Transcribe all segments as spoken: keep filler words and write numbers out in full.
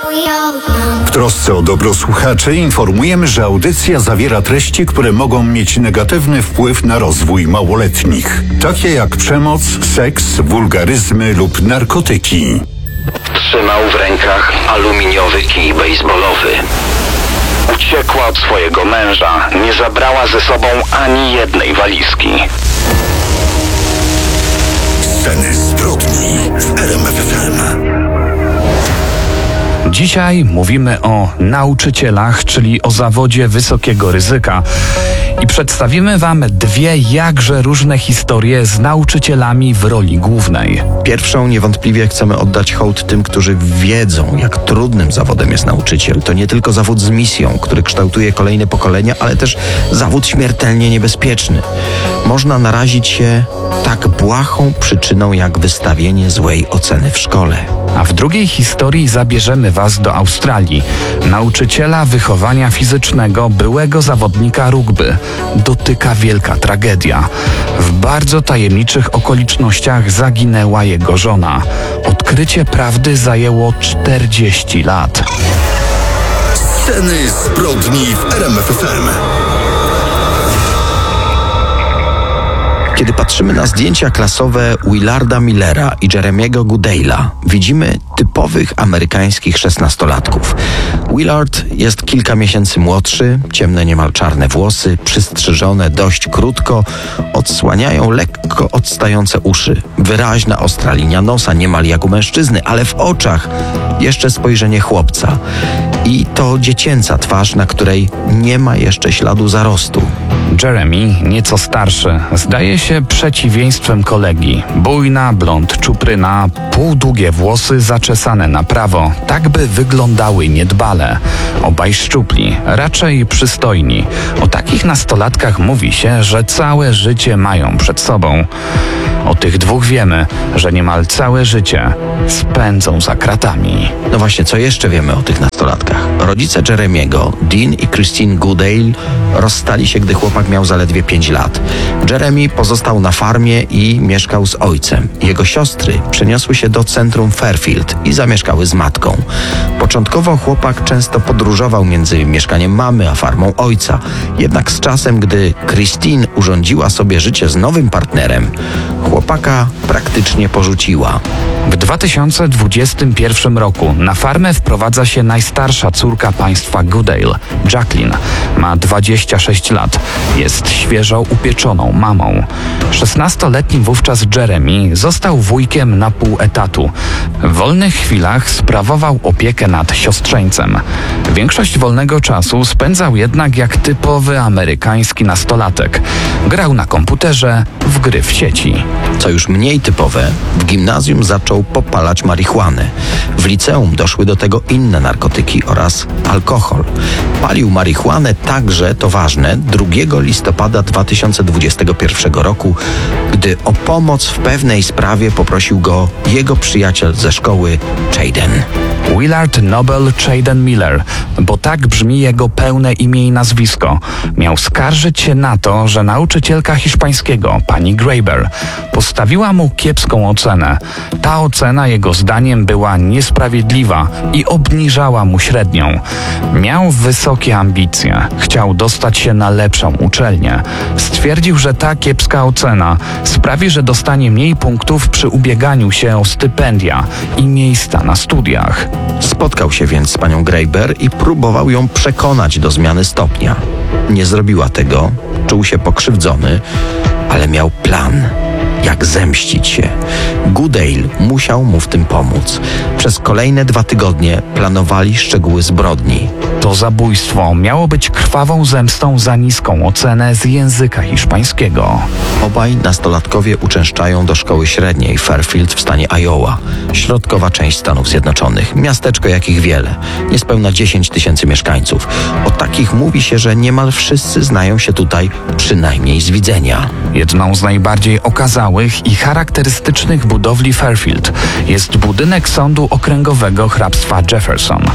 W trosce o dobro słuchaczy informujemy, że audycja zawiera treści, które mogą mieć negatywny wpływ na rozwój małoletnich, takie jak przemoc, seks, wulgaryzmy lub narkotyki. Trzymał w rękach aluminiowy kij bejsbolowy. Uciekła od swojego męża, nie zabrała ze sobą ani jednej walizki. Sceny zbrodni w R M F F M. Dzisiaj mówimy o nauczycielach, czyli o zawodzie wysokiego ryzyka. I przedstawimy Wam dwie jakże różne historie z nauczycielami w roli głównej. Pierwszą niewątpliwie chcemy oddać hołd tym, którzy wiedzą, jak trudnym zawodem jest nauczyciel. To nie tylko zawód z misją, który kształtuje kolejne pokolenia, ale też zawód śmiertelnie niebezpieczny. Można narazić się tak błahą przyczyną jak wystawienie złej oceny w szkole. A w drugiej historii zabierzemy Was do Australii. Nauczyciela wychowania fizycznego, byłego zawodnika rugby, dotyka wielka tragedia. W bardzo tajemniczych okolicznościach zaginęła jego żona. Odkrycie prawdy zajęło czterdzieści lat. Sceny zbrodni w R M F F M. Kiedy patrzymy na zdjęcia klasowe Willarda Millera i Jeremiego Goodale'a, widzimy typowych amerykańskich szesnastolatków. Willard jest kilka miesięcy młodszy, ciemne niemal czarne włosy, przystrzyżone dość krótko, odsłaniają lekko odstające uszy. Wyraźna ostra linia nosa, niemal jak u mężczyzny, ale w oczach jeszcze spojrzenie chłopca. I to dziecięca twarz, na której nie ma jeszcze śladu zarostu. Jeremy, nieco starszy, zdaje się przeciwieństwem kolegi. Bujna, blond czupryna, półdługie włosy zaczesane na prawo, tak by wyglądały niedbale. Obaj szczupli, raczej przystojni. O takich nastolatkach mówi się, że całe życie mają przed sobą. O tych dwóch wiemy, że niemal całe życie spędzą za kratami. No właśnie, co jeszcze wiemy o tych nastolatkach? Rodzice Jeremiego, Dean i Christine Goodale, rozstali się, gdy chłopak miał zaledwie pięć lat. Jeremy pozostał na farmie i mieszkał z ojcem. Jego siostry przeniosły się do centrum Fairfield i zamieszkały z matką. Początkowo chłopak często podróżował między mieszkaniem mamy a farmą ojca. Jednak z czasem, gdy Christine urządziła sobie życie z nowym partnerem, chłopaka praktycznie porzuciła. W dwa tysiące dwudziestym pierwszym roku na farmę wprowadza się najstarsza córka państwa Goodale, Jacqueline. Ma dwadzieścia sześć lat. Jest świeżo upieczoną mamą. szesnastoletni wówczas Jeremy został wujkiem na pół etatu. W wolnych chwilach sprawował opiekę nad siostrzeńcem. Większość wolnego czasu spędzał jednak jak typowy amerykański nastolatek. Grał na komputerze, w gry w sieci. Co już mniej typowe, w gimnazjum zaczął popalać marihuanę. W liceum doszły do tego inne narkotyki oraz alkohol. Palił marihuanę także, to ważne, drugiego listopada dwa tysiące dwudziestego pierwszego roku, gdy o pomoc w pewnej sprawie poprosił go jego przyjaciel ze szkoły, Jaden. Willard Nobel Jaden Miller, bo tak brzmi jego pełne imię i nazwisko, miał skarżyć się na to, że nauczycielka hiszpańskiego, pani Graber, postawiła mu kiepską ocenę. Ta ocena jego zdaniem była niesprawiedliwa i obniżała mu średnią. Miał wysokie ambicje, chciał dostać się na lepszą uczelnię. Stwierdził, że ta kiepska ocena sprawi, że dostanie mniej punktów przy ubieganiu się o stypendia i miejsca na studiach. Spotkał się więc z panią Graber i próbował ją przekonać do zmiany stopnia. Nie zrobiła tego, czuł się pokrzywdzony, ale miał plan, jak zemścić się. Goodale musiał mu w tym pomóc. Przez kolejne dwa tygodnie planowali szczegóły zbrodni. To zabójstwo miało być krwawą zemstą za niską ocenę z języka hiszpańskiego. Obaj nastolatkowie uczęszczają do szkoły średniej Fairfield w stanie Iowa, środkowa część Stanów Zjednoczonych. Miasteczko jakich wiele, niespełna dziesięć tysięcy mieszkańców. O takich mówi się, że niemal wszyscy znają się tutaj przynajmniej z widzenia. Jedną z najbardziej okazałych i charakterystycznych budowli Fairfield jest budynek Sądu Okręgowego Hrabstwa Jefferson.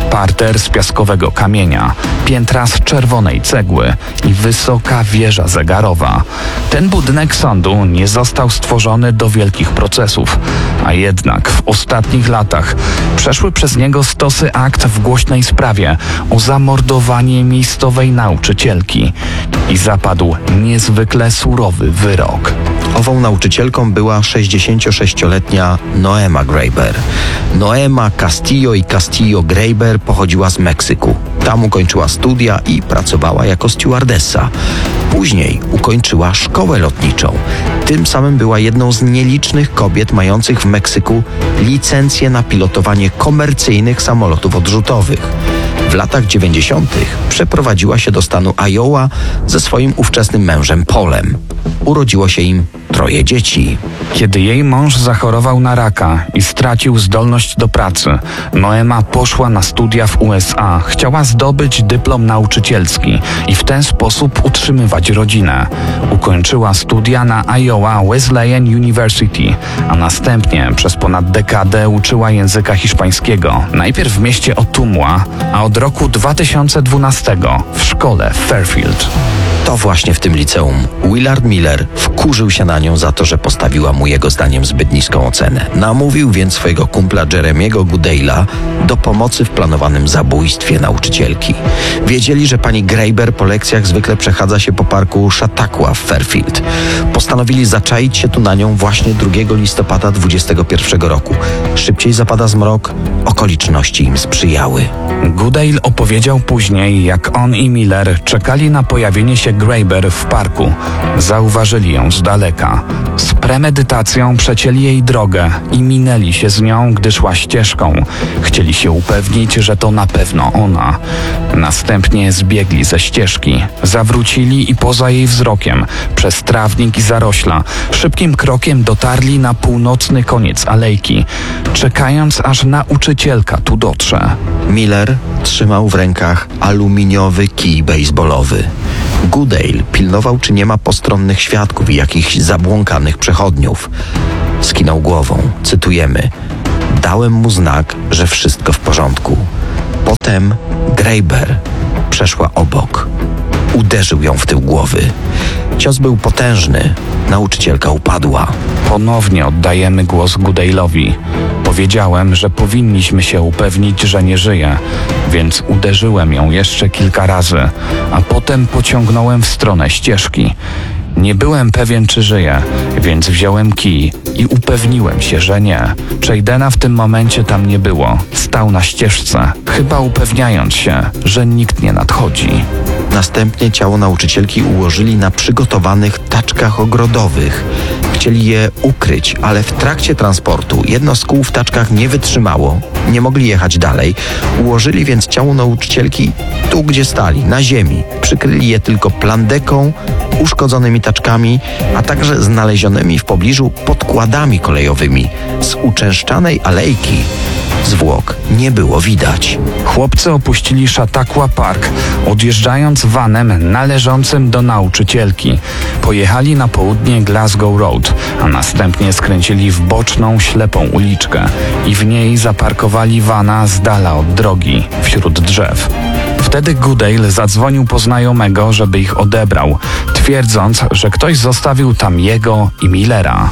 Parter z piaskowego kamienia, piętra z czerwonej cegły i wysoka wieża zegarowa. Ten budynek sądu nie został stworzony do wielkich procesów, a jednak w ostatnich latach przeszły przez niego stosy akt w głośnej sprawie o zamordowanie miejscowej nauczycielki i zapadł niezwykle surowy wyrok. Ową nauczycielką była sześćdziesięciosześcioletnia Noema Graeber. Noema Castillo i Castillo Graeber pochodziła z Meksyku. Tam ukończyła studia i pracowała jako stewardessa. Później ukończyła szkołę lotniczą. Tym samym była jedną z nielicznych kobiet mających w Meksyku licencję na pilotowanie komercyjnych samolotów odrzutowych. W latach dziewięćdziesiątych przeprowadziła się do stanu Iowa ze swoim ówczesnym mężem Paulem. Urodziło się im troje dzieci. Kiedy jej mąż zachorował na raka i stracił zdolność do pracy, Noema poszła na studia w U S A. Chciała zdobyć dyplom nauczycielski i w ten sposób utrzymywać rodzinę. Ukończyła studia na Iowa Wesleyan University, a następnie przez ponad dekadę uczyła języka hiszpańskiego. Najpierw w mieście Ottumwa, a od roku dwa tysiące dwunastego w szkole w Fairfield. To właśnie w tym liceum Willard Miller wkurzył się na nią za to, że postawiła mu jego zdaniem zbyt niską ocenę. Namówił więc swojego kumpla Jeremiego Goodale'a do pomocy w planowanym zabójstwie nauczycielki. Wiedzieli, że pani Graeber po lekcjach zwykle przechadza się po parku Chautauqua w Fairfield. Postanowili zaczaić się tu na nią właśnie drugiego listopada dwudziestego pierwszego roku. Szybciej zapada zmrok, okoliczności im sprzyjały. Goodale opowiedział później, jak on i Miller czekali na pojawienie się Graeber w parku. Zauważyli ją z daleka. Z premedytacją przecięli jej drogę i minęli się z nią, gdy szła ścieżką. Chcieli się upewnić, że to na pewno ona. Następnie zbiegli ze ścieżki. Zawrócili i poza jej wzrokiem, przez trawnik i zarośla, szybkim krokiem dotarli na północny koniec alejki, czekając, aż nauczycielka tu dotrze. Miller trzymał w rękach aluminiowy kij bejsbolowy. Goodale pilnował, czy nie ma postronnych świadków i jakichś zabłąkanych przechodniów. Skinął głową. Cytujemy: dałem mu znak, że wszystko w porządku. Potem Graeber przeszła obok. Uderzył ją w tył głowy. Cios był potężny. Nauczycielka upadła. Ponownie oddajemy głos Goodale'owi. Powiedziałem, że powinniśmy się upewnić, że nie żyje, więc uderzyłem ją jeszcze kilka razy, a potem pociągnąłem w stronę ścieżki. Nie byłem pewien, czy żyje, więc wziąłem kij i upewniłem się, że nie. Chadena w tym momencie tam nie było. Stał na ścieżce, chyba upewniając się, że nikt nie nadchodzi. Następnie ciało nauczycielki ułożyli na przygotowanych taczkach ogrodowych. Chcieli je ukryć, ale w trakcie transportu jedno z kół w taczkach nie wytrzymało. Nie mogli jechać dalej. Ułożyli więc ciało nauczycielki tu, gdzie stali, na ziemi. Przykryli je tylko plandeką, uszkodzonymi taczkami, a także znalezionymi w pobliżu podkładami kolejowymi. Z uczęszczanej alejki zwłok nie było widać. Chłopcy opuścili Chautauqua Park, odjeżdżając vanem należącym do nauczycielki. Pojechali na południe Glasgow Road, a następnie skręcili w boczną, ślepą uliczkę i w niej zaparkowali vana z dala od drogi, wśród drzew. Wtedy Goodale zadzwonił po znajomego, żeby ich odebrał, twierdząc, że ktoś zostawił tam jego i Millera.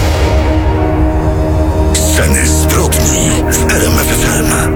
Sceny zbrodni w R M F F M.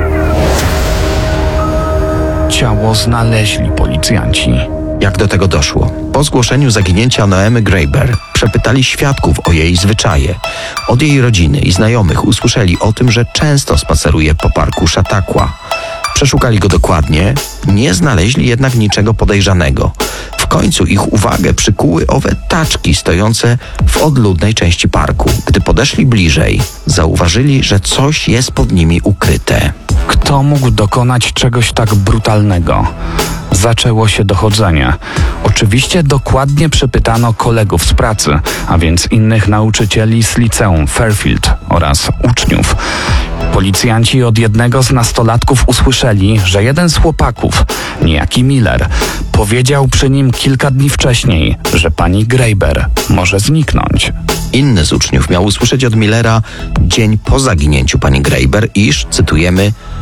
Ciało znaleźli policjanci. Jak do tego doszło? Po zgłoszeniu zaginięcia Noemy Graeber przepytali świadków o jej zwyczaje. Od jej rodziny i znajomych usłyszeli o tym, że często spaceruje po parku Chautauqua. Przeszukali go dokładnie, nie znaleźli jednak niczego podejrzanego. W końcu ich uwagę przykuły owe taczki stojące w odludnej części parku. Gdy podeszli bliżej, zauważyli, że coś jest pod nimi ukryte. Kto mógł dokonać czegoś tak brutalnego? Zaczęło się dochodzenie. Oczywiście dokładnie przepytano kolegów z pracy, a więc innych nauczycieli z liceum Fairfield oraz uczniów. Policjanci od jednego z nastolatków usłyszeli, że jeden z chłopaków, niejaki Miller, powiedział przy nim kilka dni wcześniej, że pani Graeber może zniknąć. Inny z uczniów miał usłyszeć od Millera dzień po zaginięciu pani Graeber, iż, cytujemy,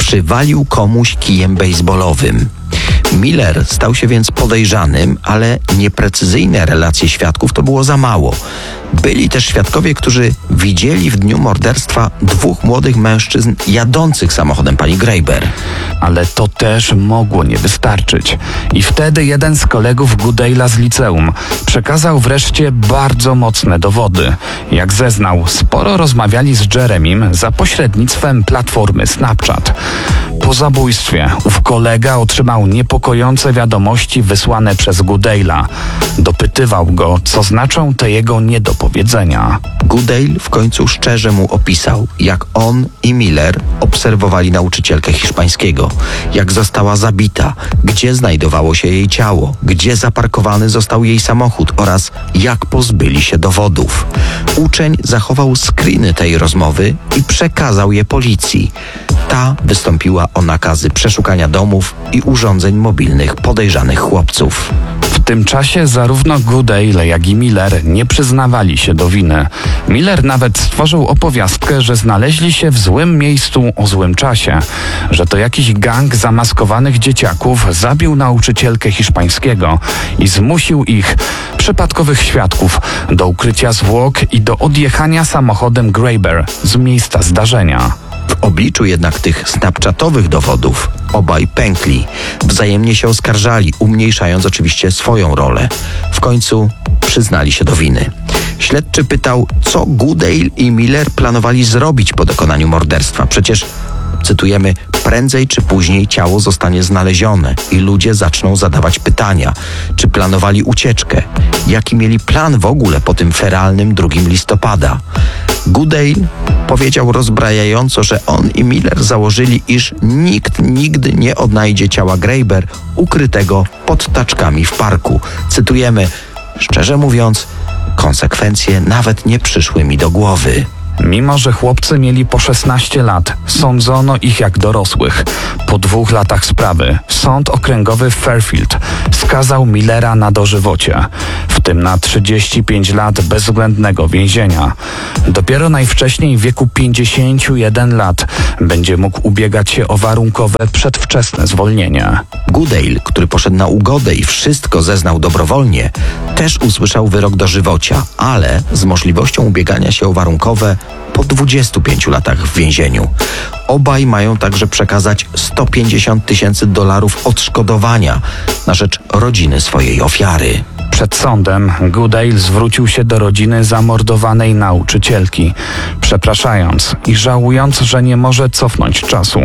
przywalił komuś kijem bejsbolowym. Miller stał się więc podejrzanym, ale nieprecyzyjne relacje świadków to było za mało. Byli też świadkowie, którzy widzieli w dniu morderstwa dwóch młodych mężczyzn jadących samochodem pani Graeber. Ale to też mogło nie wystarczyć. I wtedy jeden z kolegów Goodale'a z liceum przekazał wreszcie bardzo mocne dowody. Jak zeznał, sporo rozmawiali z Jeremym za pośrednictwem platformy Snapchat. Po zabójstwie ów kolega otrzymał niepokojące wiadomości wysłane przez Goodale'a. Dopytywał go, co znaczą te jego niedopowiedzenia. Goodale w końcu szczerze mu opisał, jak on i Miller obserwowali nauczycielkę hiszpańskiego, jak została zabita, gdzie znajdowało się jej ciało, gdzie zaparkowany został jej samochód oraz jak pozbyli się dowodów. Uczeń zachował screeny tej rozmowy i przekazał je policji. Ta wystąpiła o nakazy przeszukania domów i urządzeń mobilnych podejrzanych chłopców. W tym czasie zarówno Goodale, jak i Miller nie przyznawali się do winy. Miller nawet stworzył opowiastkę, że znaleźli się w złym miejscu o złym czasie, że to jakiś gang zamaskowanych dzieciaków zabił nauczycielkę hiszpańskiego i zmusił ich, przypadkowych świadków, do ukrycia zwłok i do odjechania samochodem Graeber z miejsca zdarzenia. W obliczu jednak tych snapchatowych dowodów obaj pękli, wzajemnie się oskarżali, umniejszając oczywiście swoją rolę. W końcu przyznali się do winy. Śledczy pytał, co Goodale i Miller planowali zrobić po dokonaniu morderstwa. Przecież, cytujemy, prędzej czy później ciało zostanie znalezione i ludzie zaczną zadawać pytania, czy planowali ucieczkę, jaki mieli plan w ogóle po tym feralnym drugim listopada. Goodale powiedział rozbrajająco, że on i Miller założyli, iż nikt nigdy nie odnajdzie ciała Graeber ukrytego pod taczkami w parku. Cytujemy, szczerze mówiąc, konsekwencje nawet nie przyszły mi do głowy. Mimo że chłopcy mieli po szesnaście lat, sądzono ich jak dorosłych. Po dwóch latach sprawy Sąd Okręgowy w Fairfield skazał Millera na dożywocie, w tym na trzydzieści pięć lat bezwzględnego więzienia. Dopiero najwcześniej w wieku pięćdziesięciu jeden lat będzie mógł ubiegać się o warunkowe przedwczesne zwolnienie. Goodale, który poszedł na ugodę i wszystko zeznał dobrowolnie, też usłyszał wyrok dożywocia, ale z możliwością ubiegania się o warunkowe po dwudziestu pięciu latach w więzieniu. Obaj mają także przekazać sto pięćdziesiąt tysięcy dolarów odszkodowania na rzecz rodziny swojej ofiary. Przed sądem Goodale zwrócił się do rodziny zamordowanej nauczycielki, przepraszając i żałując, że nie może cofnąć czasu.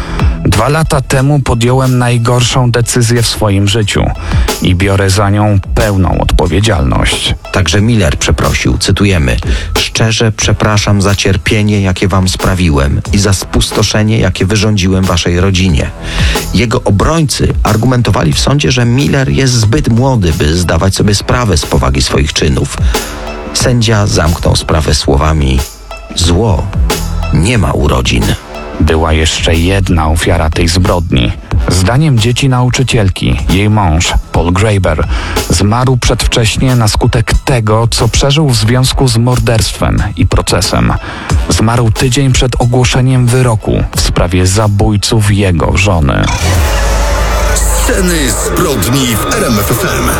Dwa lata temu podjąłem najgorszą decyzję w swoim życiu i biorę za nią pełną odpowiedzialność. Także Miller przeprosił, cytujemy, szczerze przepraszam za cierpienie, jakie wam sprawiłem i za spustoszenie, jakie wyrządziłem waszej rodzinie. Jego obrońcy argumentowali w sądzie, że Miller jest zbyt młody, by zdawać sobie sprawę z powagi swoich czynów. Sędzia zamknął sprawę słowami, zło nie ma urodzin. Była jeszcze jedna ofiara tej zbrodni. Zdaniem dzieci nauczycielki, jej mąż, Paul Graeber, zmarł przedwcześnie na skutek tego, co przeżył w związku z morderstwem i procesem. Zmarł tydzień przed ogłoszeniem wyroku w sprawie zabójców jego żony. Sceny zbrodni w R M F F M.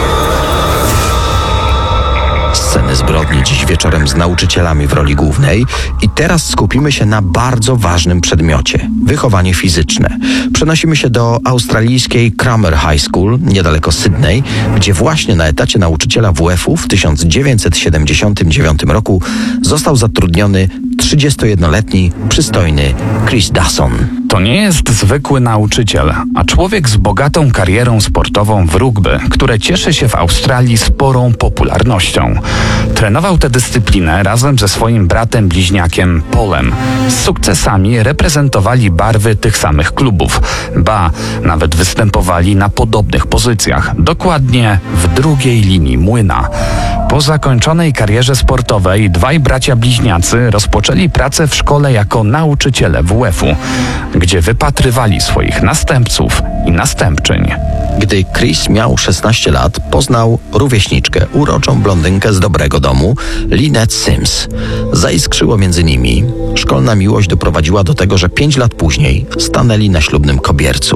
Sceny zbrodni dziś wieczorem z nauczycielami w roli głównej i teraz skupimy się na bardzo ważnym przedmiocie – wychowanie fizyczne. Przenosimy się do australijskiej Cromer High School, niedaleko Sydney, gdzie właśnie na etacie nauczyciela W F-u w tysiąc dziewięćset siedemdziesiątym dziewiątym roku został zatrudniony trzydziestojednoletni, przystojny Chris Dawson. To nie jest zwykły nauczyciel, a człowiek z bogatą karierą sportową w rugby, które cieszy się w Australii sporą popularnością. Trenował tę dyscyplinę razem ze swoim bratem bliźniakiem Paulem. Z sukcesami reprezentowali barwy tych samych klubów. Ba, nawet występowali na podobnych pozycjach, dokładnie w drugiej linii młyna. Po zakończonej karierze sportowej dwaj bracia bliźniacy rozpoczęli pracę w szkole jako nauczyciele W F-u, gdzie wypatrywali swoich następców i następczyń. Gdy Chris miał szesnaście lat, poznał rówieśniczkę, uroczą blondynkę z dobrego domu, Lynette Sims. Zaiskrzyło między nimi. Szkolna miłość doprowadziła do tego, że pięć lat później stanęli na ślubnym kobiercu.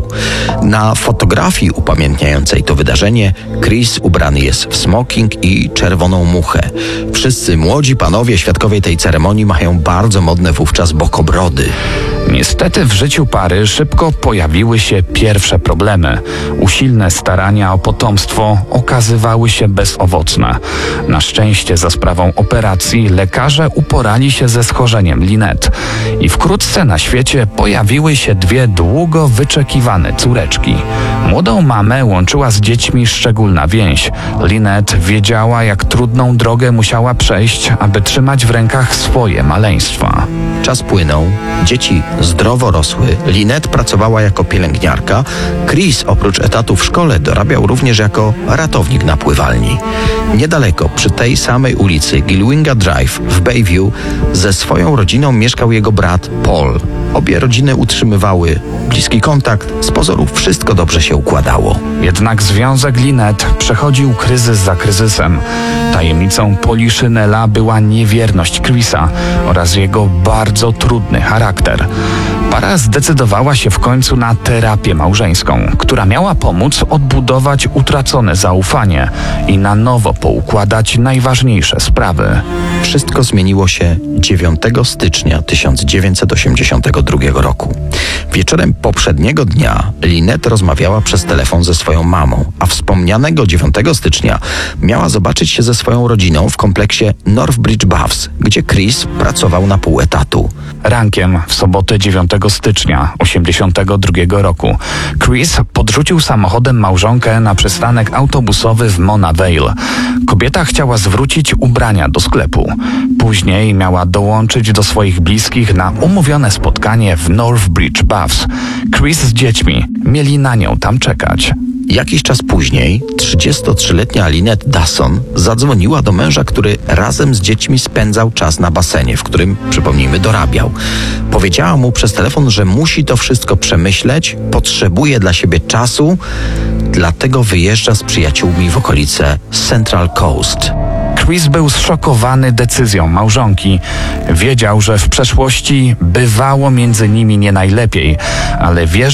Na fotografii upamiętniającej to wydarzenie Chris ubrany jest w smoking i czerwoną muchę. Wszyscy młodzi panowie, świadkowie tej ceremonii, mają bardzo modne wówczas bokobrody. Niestety w życiu pary szybko pojawiły się pierwsze problemy. Usilne starania o potomstwo okazywały się bezowocne. Na szczęście za sprawą operacji lekarze uporali się ze schorzeniem Lynette i wkrótce na świecie pojawiły się dwie długo wyczekiwane córeczki. Młodą mamę łączyła z dziećmi szczególna więź. Lynette wiedziała, jak trudną drogę musiała przejść, aby trzymać w rękach swoje maleństwa. Czas płynął, dzieci zdrowo rosły, Lynette pracowała jako pielęgniarka, Chris oprócz etatu w szkole dorabiał również jako ratownik na pływalni. Niedaleko, przy tej samej ulicy Gilwinga Drive w Bayview, ze swoją rodziną mieszkał jego brat Paul. Obie rodziny utrzymywały bliski kontakt, z pozorów wszystko dobrze się układało. Jednak związek Lynette przechodził kryzys za kryzysem. Tajemnicą Poliszynela była niewierność Chrisa oraz jego bardzo trudny charakter. Para zdecydowała się w końcu na terapię małżeńską, która miała pomóc odbudować utracone zaufanie i na nowo poukładać najważniejsze sprawy. Wszystko zmieniło się dziewiątego stycznia tysiąc dziewięćset osiemdziesiątego drugiego roku. Wieczorem poprzedniego dnia Lynette rozmawiała przez telefon ze swoją mamą, a wspomnianego dziewiątego stycznia miała zobaczyć się ze swoją rodziną w kompleksie Northbridge Buffs, gdzie Chris pracował na pół etatu. Rankiem w sobotę dziewiątego stycznia osiemdziesiątego drugiego roku Chris podrzucił samochodem małżonkę na przystanek autobusowy w Mona Vale. Kobieta chciała zwrócić ubrania do sklepu. Później miała dołączyć do swoich bliskich na umówione spotkanie w Northbridge Buffs. Chris z dziećmi mieli na nią tam czekać. Jakiś czas później trzydziestotrzyletnia Lynette Dawson zadzwoniła do męża, który razem z dziećmi spędzał czas na basenie, w którym, przypomnijmy, dorabiał. Powiedziała mu przez telefon, że musi to wszystko przemyśleć, potrzebuje dla siebie czasu, dlatego wyjeżdża z przyjaciółmi w okolice Central Coast. Chris był zszokowany decyzją małżonki. Wiedział, że w przeszłości bywało między nimi nie najlepiej, ale wierzył,